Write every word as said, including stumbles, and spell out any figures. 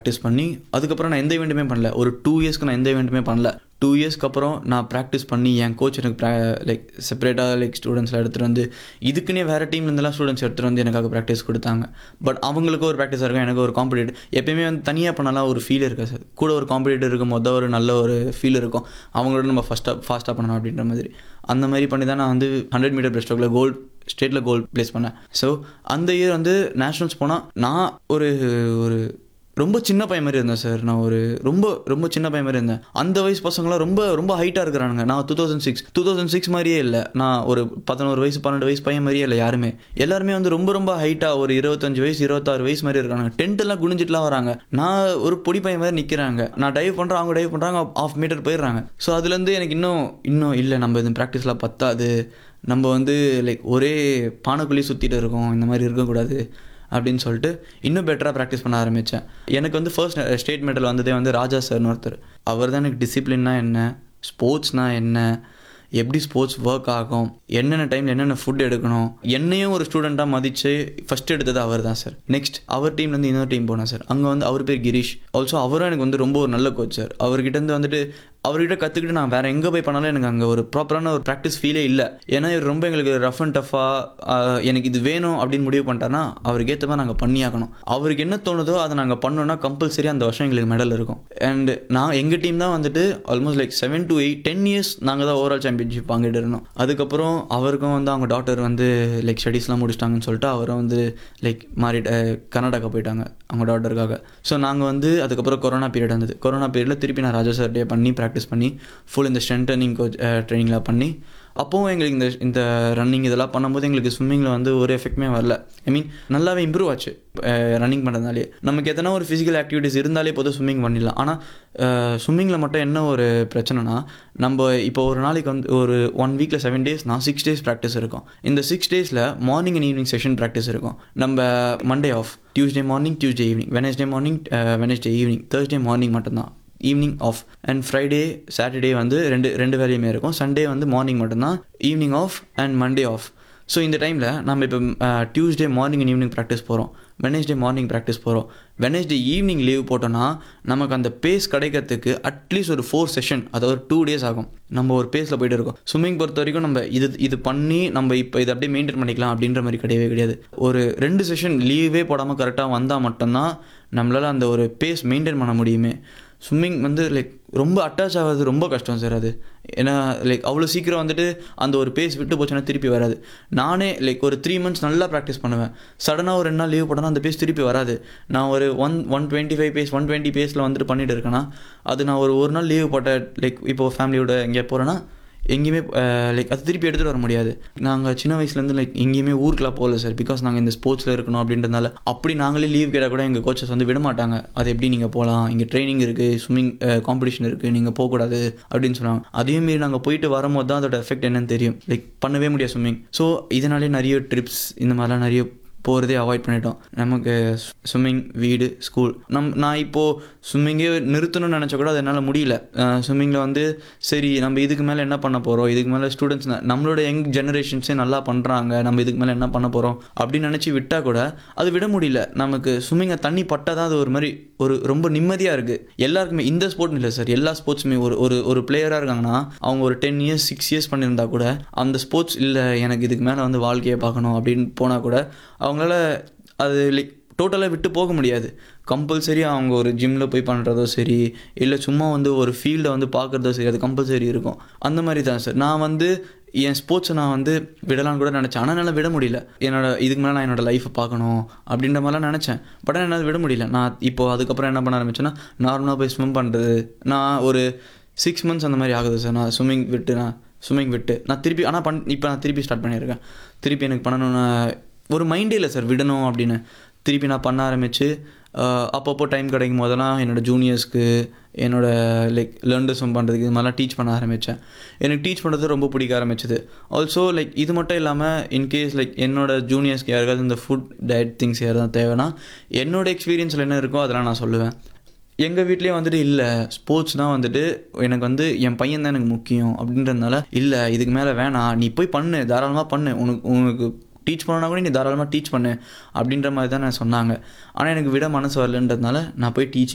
Practice பண்ணி அதுக்கப்புறம் நான் எந்த ஈவெண்ட்டுமே பண்ணல. ஒரு டூ இயர்ஸ்க்கு நான் எந்த ஈவெண்ட்டுமே பண்ணல. டூ இயர்ஸ்க்கு அப்புறம் நான் ப்ராக்டிஸ் பண்ணி என் கோச் எனக்கு ப்ரா லைக் செப்பரேட்டாக லைக் ஸ்டூடெண்ட்ஸ்லாம் எடுத்துகிட்டு வந்து இதுக்குன்னே வேறு டீம்லேருந்துலாம் ஸ்டூடெண்ட்ஸ் எடுத்துகிட்டு வந்து எனக்காக ப்ராக்டிஸ் கொடுத்தாங்க. பட் அவங்களுக்கு ஒரு ப்ராக்டிஸாக இருக்கும், எனக்கு ஒரு காம்படிட்டர். எப்பயுமே வந்து தனியாக பண்ணலாம் ஒரு ஃபீல் இருக்காது சார். கூட ஒரு காம்படிட்டர் இருக்கும் போது ஒரு நல்ல ஒரு ஃபீல் இருக்கும், அவங்களோட நம்ம ஃபஸ்ட்டாக ஃபாஸ்ட்டாக பண்ணணும் அப்படின்ற மாதிரி. அந்த மாதிரி பண்ணி தான் நான் வந்து ஹண்ட்ரட் மீட்டர் பிரஸ்ட் ஸ்ட்ரோக்கில் கோல்டு ஸ்டேட்டில் கோல்டு ப்ளேஸ் பண்ணேன். ஸோ அந்த இயர் வந்து நேஷ்னல்ஸ் போனால் நான் ஒரு ஒரு ரொம்ப சின்ன பையன் மாதிரி இருந்தேன் சார். நான் ஒரு ரொம்ப ரொம்ப சின்ன பையன் மாதிரி இருந்தேன். அந்த வயசு பசங்களாம் ரொம்ப ரொம்ப ஹைட்டாக இருக்கிறானுங்க. நான் two thousand six two thousand six மாதிரியே இல்லை. நான் ஒரு பதினோரு வயசு பன்னெண்டு வயசு பையன் மாதிரியே இல்லை. யாருமே எல்லாருமே வந்து ரொம்ப ரொம்ப ஹைட்டாக ஒரு இருபத்தஞ்சு வயசு இருபத்தாறு வயசு மாதிரி இருக்காங்க. டென்ட்டெல்லாம் குனிஞ்சிட்டுலாம் வராங்க. நான் ஒரு பொடி பையன் மாதிரி நிற்கிறாங்க. நான் டைவ் பண்ணுறேன், அவங்க டைவ் பண்ணுறாங்க, ஆஃப் மீட்டர் போயிடுறாங்க. ஸோ அதுலேருந்து எனக்கு இன்னும் இன்னும் இல்லை, நம்ம இது ப்ராக்டிஸ்லாம் பத்தாது, நம்ம வந்து லைக் ஒரே பானைக்குள்ளேயே சுற்றிட்டு இருக்கோம், இந்த மாதிரி இருக்கக்கூடாது அப்படின்னு சொல்லிட்டு இன்னும் பெட்டராக ப்ராக்டிஸ் பண்ண ஆரம்பித்தேன். எனக்கு வந்து ஃபர்ஸ்ட் ஸ்டேட் மெடல் வந்ததே வந்து ராஜா சார்னு ஒருத்தர். அவர் தான் எனக்கு டிசிப்ளின்னா என்ன, ஸ்போர்ட்ஸ்னால் என்ன, எப்படி ஸ்போர்ட்ஸ் ஒர்க் ஆகும், என்னென்ன டைமில் என்னென்ன ஃபுட் எடுக்கணும், என்னையும் ஒரு ஸ்டூடெண்ட்டாக மதித்து ஃபஸ்ட் எடுத்தது அவர் தான் சார். நெக்ஸ்ட் அவர் டீம்லேருந்து இன்னொரு டீம் போனேன் சார். அங்கே வந்து அவர் பேர் கிரீஷ். ஆல்சோ அவரும் எனக்கு வந்து ரொம்ப ஒரு நல்ல கோச் சார். அவர்கிட்டருந்து வந்துட்டு அவர்கிட்ட கற்றுக்கிட்டு நான் வேறு எங்கே போய் பண்ணாலும் எனக்கு அங்கே ஒரு ப்ராப்பரான ஒரு ப்ராக்டிஸ் ஃபீலே இல்லை. ஏன்னா இவர் ரொம்ப எங்களுக்கு ரஃப் அண்ட் டஃபாக எனக்கு இது வேணும் அப்படின்னு முடிவு பண்ணிட்டாருன்னா அவருக்கு ஏற்ற மாதிரி நாங்கள் பண்ணியாக்கணும். அவருக்கு என்ன தோணுதோ அதை நாங்கள் பண்ணோன்னா கம்பல்சரி அந்த வருஷம் எங்களுக்கு மெடல் இருக்கும். அண்ட் நான் எங்கள் டீம் தான் வந்துட்டு almost like seven to eight ten years நாங்கள் தான் ஓவரால் சாம்பியன்ஷிப் வாங்கிட்டு இருந்தோம். அதுக்கப்புறம் அவருக்கும் வந்து அவங்க டாக்டர் வந்து லைக் ஸ்டடீஸ்லாம் முடிச்சிட்டாங்கன்னு சொல்லிட்டு அவரும் வந்து லைக் மாறிட்டு கர்நாடகா போயிட்டாங்க அவங்க டாக்டருக்காக. ஸோ நாங்கள் வந்து அதுக்கப்புறம் கொரோனா பீரியட் வந்தது. கொரோனா பீரியடில் திருப்பி நான் ராஜா சார்டே பண்ணி ப்ராக்டிஸ் பண்ணி ஃபுல் இந்த ஸ்ட்ரென்தனிங் கோச் ட்ரைனிங்லாம் பண்ணி அப்போவும் எங்களுக்கு இந்த இந்த ரன்னிங் இதெல்லாம் பண்ணும்போது எங்களுக்கு ஸ்விம்மிங்கில் வந்து ஒரு எஃபெக்ட்டுமே வரல. ஐ மீன் நல்லாவே இம்ப்ரூவ் ஆச்சு ரன்னிங் பண்ணுறதுனாலே. நமக்கு எதனா ஒரு ஃபிசிக்கல் ஆக்டிவிட்டிஸ் இருந்தாலே போதும் ஸ்விம்மிங் பண்ணிடலாம். ஆனால் ஸ்விம்மிங்கில் மட்டும் என்ன ஒரு பிரச்சனைனா, நம்ம இப்போ ஒரு நாளைக்கு வந்து ஒரு ஒன் வீக்கில் செவன் டேஸ்னா சிக்ஸ் டேஸ் ப்ராக்டிஸ் இருக்கும். இந்த சிக்ஸ் டேஸில் morning and evening session practice இருக்கும். நம்ம Monday of, Tuesday morning Tuesday evening, Wednesday morning Wednesday evening, Thursday morning மட்டும்தான் evening of. And Friday Saturday வந்து ரெண்டு ரெண்டு வேலையுமே இருக்கும். சண்டே வந்து மார்னிங் மட்டும்தான் evening of and Monday of. So இந்த டைமில் நம்ம இப்போ Tuesday morning and evening practice போகிறோம், வெனஸ்டே மார்னிங் ப்ராக்டிஸ் போகிறோம், வெனஸ்டே ஈவினிங் லீவ் போட்டோன்னா நமக்கு அந்த பேஸ் கிடைக்கிறதுக்கு அட்லீஸ்ட் ஒரு ஃபோர் செஷன், அதாவது ஒரு டூ டேஸ் ஆகும். நம்ம ஒரு பேஸில் போய்ட்டு இருக்கோம். ஸ்விம்மிங் பொறுத்த வரைக்கும் நம்ம இது இது பண்ணி நம்ம இப்போ இதை அப்படியே மெயின்டைன் பண்ணிக்கலாம் அப்படின்ற மாதிரி கிடையவே கிடையாது. ஒரு ரெண்டு செஷன் லீவே போடாமல் கரெக்டாக வந்தால் மட்டும்தான் நம்மளால் அந்த ஒரு பேஸ் மெயின்டைன் பண்ண முடியுமே. ஸ்விம்மிங் வந்து லைக் ரொம்ப அட்டாச் ஆகிறது ரொம்ப கஷ்டம் சார் அது. ஏன்னா லைக் அவ்வளோ சீக்கிரம் வந்துட்டு அந்த ஒரு பேஸ் விட்டு போச்சுன்னா திருப்பி வராது. நானே லைக் ஒரு த்ரீ மந்த்ஸ் நல்லா ப்ராக்டிஸ் பண்ணுவேன். சடனாக ஒரு ரெண்டு நாள் லீவ் போட்டோன்னா அந்த பேஸ் திருப்பி வராது. நான் ஒரு one one twenty five base one twenty பேஸில் வந்துட்டு பண்ணிட்டு இருக்கேன்னா அது நான் ஒரு ஒரு நாள் லீவ் போட்ட லைக் இப்போது ஃபேமிலியோட எங்கேயா போகிறேன்னா எங்கேயுமே லைக் அது திருப்பி எடுத்துகிட்டு வர முடியாது. நாங்கள் சின்ன வயசுலேருந்து லைக் எங்கேயுமே ஊருக்குலாம் போகல சார். பிகாஸ் நாங்கள் இந்த ஸ்போர்ட்ஸில் இருக்கணும் அப்படின்றதுனால. அப்படி நாங்களே லீவ் கேட்டால் கூட எங்கள் கோச்சஸ் வந்து விட மாட்டாங்க. அது எப்படி நீங்கள் போகலாம், இங்கே ட்ரைனிங் இருக்குது, ஸ்விம்மிங் காம்படிஷன் இருக்குது, நீங்கள் போகக்கூடாது அப்படின்னு சொன்னாங்க. அதே மாரி நாங்கள் போயிட்டு வரும்போது தான் அதோட எஃபெக்ட் என்னன்னு தெரியும். லைக் பண்ணவே முடியாது ஸ்விம்மிங். ஸோ இதனாலே நிறைய ட்ரிப்ஸ் இந்த மாதிரிலாம் நிறைய போகிறதே அவாய்ட் பண்ணிட்டோம். நமக்கு ஸ்விம்மிங், வீடு, ஸ்கூல். நம் நான் இப்போது ஸ்விம்மிங்கே நிறுத்தணும்னு நினச்சா கூட அது என்னால் முடியல. ஸ்விம்மிங்கில் வந்து சரி நம்ம இதுக்கு மேலே என்ன பண்ண போகிறோம், இதுக்கு மேலே ஸ்டூடெண்ட்ஸ் நம்மளோட யங் ஜெனரேஷன்ஸே நல்லா பண்ணுறாங்க, நம்ம இதுக்கு மேலே என்ன பண்ண போகிறோம் அப்படின்னு நினச்சி விட்டால் கூட அது விட முடியல. நமக்கு ஸ்விம்மிங்கை தண்ணி பட்டால் தான் அது ஒரு மாதிரி ஒரு ரொம்ப நிம்மதியாக இருக்குது. எல்லாருக்குமே இந்த ஸ்போர்ட்னு இல்லை சார், எல்லா ஸ்போர்ட்ஸுமே ஒரு ஒரு ஒரு பிளேயராக இருக்காங்கன்னா அவங்க ஒரு டென் இயர்ஸ் சிக்ஸ் இயர்ஸ் பண்ணியிருந்தா கூட அந்த ஸ்போர்ட்ஸ் இல்லை எனக்கு இதுக்கு மேலே வந்து வாழ்க்கையை பார்க்கணும் அப்படின்னு போனால் கூட அவங்களால அது லைக் டோட்டலாக விட்டு போக முடியாது. கம்பல்சரி அவங்க ஒரு ஜிம்மில் போய் பண்ணுறதோ சரி, இல்லை சும்மா வந்து ஒரு ஃபீல்டை வந்து பார்க்குறதோ சரி, அது கம்பல்சரி இருக்கும். அந்த மாதிரி தான் சார் நான் வந்து என் ஸ்போர்ட்ஸை நான் வந்து விடலான்னு கூட நினச்சேன். ஆனால் என்னால் விட முடியல. என்னோட இதுக்கு மேலே நான் என்னோடய லைஃப்பை பார்க்கணும் அப்படின்ற மாதிரிலாம் நினச்சேன். பட் ஆனால் என்னால் விட முடியல. நான் இப்போது அதுக்கப்புறம் என்ன பண்ண ஆரம்பிச்சேன்னா நார்மலாக போய் ஸ்விம் பண்ணுறது. நான் ஒரு சிக்ஸ் மந்த்ஸ் அந்த மாதிரி ஆகுது சார். நான் ஸ்விம்மிங் விட்டு நான் ஸ்விம்மிங் விட்டு நான் திருப்பி ஆனால் பண் இப்போ நான் திருப்பி ஸ்டார்ட் பண்ணியிருக்கேன். திருப்பி எனக்கு பண்ணணும்னா ஒரு மைண்டே இல்லை சார் விடணும் அப்படின்னு. திருப்பி நான் பண்ண ஆரம்பித்து அப்பப்போ டைம் கிடைக்கும் போதெல்லாம் என்னோடய ஜூனியர்ஸ்க்கு என்னோடய லைக் லேர்னர்ஸும் பண்ணுறதுக்கு இது மாதிரிலாம் டீச் பண்ண ஆரம்பித்தேன். எனக்கு டீச் பண்ணுறது ரொம்ப பிடிக்க ஆரம்பிச்சிது. ஆல்சோ லைக் இது மட்டும் இல்லாமல் இன்கேஸ் லைக் என்னோடய ஜூனியர்ஸ்க்கு யாருக்காவது இந்த ஃபுட் டயட் திங்ஸ் யாராவது தேவைன்னா என்னோடய எக்ஸ்பீரியன்ஸில் என்ன இருக்கோ அதெல்லாம் நான் சொல்லுவேன். எங்கள் வீட்லேயே வந்துட்டு இல்லை ஸ்போர்ட்ஸ் தான் வந்துட்டு எனக்கு வந்து என் பையன் தான் எனக்கு முக்கியம் அப்படின்றதுனால இல்லை இதுக்கு மேலே வேணாம், நீ போய் பண்ணு, தாராளமாக பண்ணு, உனக்கு உனக்கு டீச் பண்ணனா கூட நீ தாராளமாக டீச் பண்ணு அப்படின்ற மாதிரி தான் நான் சொன்னாங்க. ஆனால் எனக்கு விட மனசு வரலன்றதுனால நான் போய் டீச்சிங்